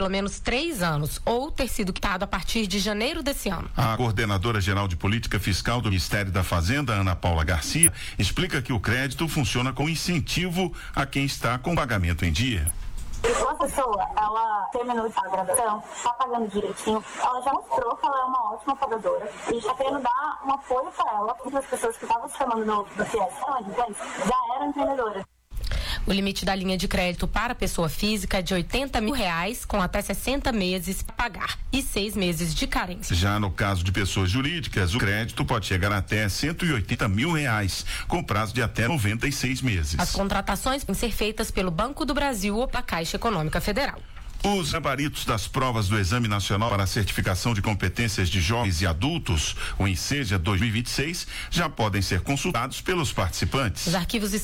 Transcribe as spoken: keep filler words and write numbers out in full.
pelo menos três anos ou ter sido quitado a partir de janeiro desse ano. A coordenadora geral de política fiscal do Ministério da Fazenda, Ana Paula Garcia, explica que o crédito funciona com incentivo a quem está com pagamento em dia. Se uma pessoa, ela terminou a graduação, está pagando direitinho, ela já mostrou que ela é uma ótima pagadora e a gente está querendo dar um apoio para ela, porque as pessoas que estavam se chamando no, do F I E S já eram empreendedoras. O limite da linha de crédito para pessoa física é de oitenta mil reais, com até sessenta meses para pagar e seis meses de carência. Já no caso de pessoas jurídicas, o crédito pode chegar até cento e oitenta mil reais, com prazo de até noventa e seis meses. As contratações podem ser feitas pelo Banco do Brasil ou pela Caixa Econômica Federal. Os gabaritos das provas do Exame Nacional para a Certificação de Competências de Jovens e Adultos, o ENSEJA dois mil e vinte e seis, já podem ser consultados pelos participantes. Os arquivos